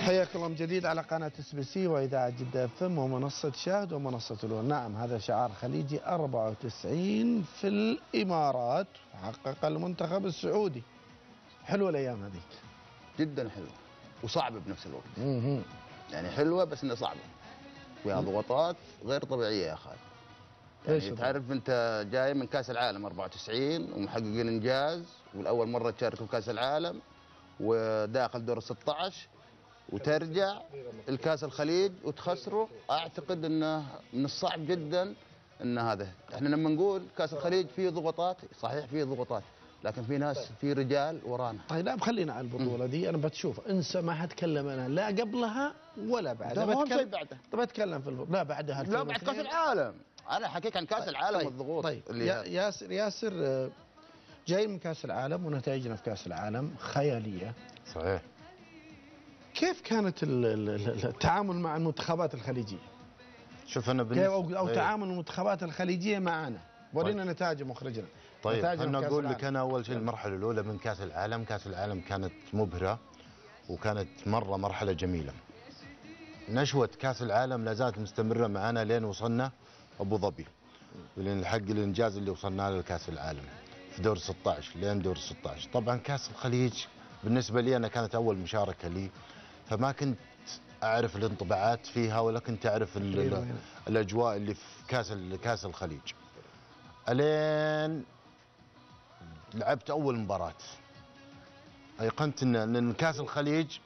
حياكم الله من جديد على قناة SBC وإذاعة جدة FM ومنصة شاهد ومنصة الأول. نعم، هذا شعار خليجي. 94 في الإمارات حقق المنتخب السعودي. حلوة الأيام هذيك، جدا حلوة وصعبة بنفس الوقت. يعني حلوة بس انها صعبة، فيها ضغوطات غير طبيعية يا خالد. يعني تعرف انت جاي من كاس العالم 94 ومحققين انجاز، والاول مرة تشارك في كاس العالم وداخل دور ال 16 وترجع الكاس الخليج وتخسره. اعتقد انه من الصعب جدا ان هذا، احنا لما نقول كاس الخليج فيه ضغوطات، صحيح فيه ضغوطات، لكن في ناس، في رجال ورانا. طيب لا خلينا على البطولة دي. انا بتشوف انسى ما حتكلم انا لا قبلها ولا بعدها. ده اهم شيء بعده. طب اتكلم في لا بعدها. لا بعد كاس العالم. انا حكيك عن كاس العالم والضغوط. طيب اللي ياسر جاي من كاس العالم ونتائجنا في كاس العالم خيالية. صحيح. كيف كانت التعامل مع المنتخبات الخليجية؟ شوف انا او تعامل المنتخبات الخليجية معنا، ورينا نتائج مخرجنا. طيب انا اقول لك، انا اول شيء المرحله الاولى من كاس العالم، كاس العالم كانت مبهره وكانت مره مرحله جميله. نشوه كاس العالم لا زالت مستمره معنا لين وصلنا ابو ظبي، لين نحقق الانجاز اللي وصلنا له لكاس العالم في دور 16 لين دور 16. طبعا كاس الخليج بالنسبه لي انا كانت اول مشاركه لي، فما كنت اعرف الانطباعات فيها ولا كنت اعرف الاجواء اللي في كاس الخليج. الين لعبت اول مباراة ايقنت ان كاس الخليج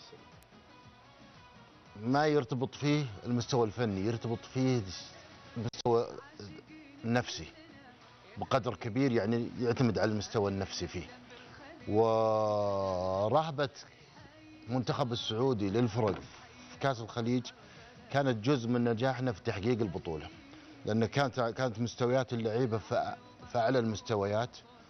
ما يرتبط فيه المستوى الفني، يرتبط فيه المستوى النفسي بقدر كبير، يعني يعتمد على المستوى النفسي فيه. ورهبة منتخب السعودي للفرق في كاس الخليج كانت جزء من نجاحنا في تحقيق البطولة، لأن كانت مستويات اللعيبة في أعلى المستويات،